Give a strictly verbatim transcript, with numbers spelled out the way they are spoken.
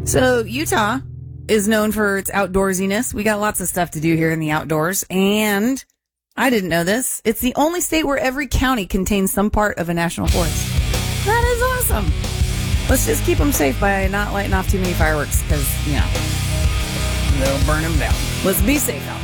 So Utah is known for its outdoorsiness. We got lots of stuff to do here in the outdoors. And I didn't know this. It's the only state where every county contains some part of a national forest. That is awesome. Let's just keep them safe by not lighting off too many fireworks because, you know, they'll burn them down. Let's be safe out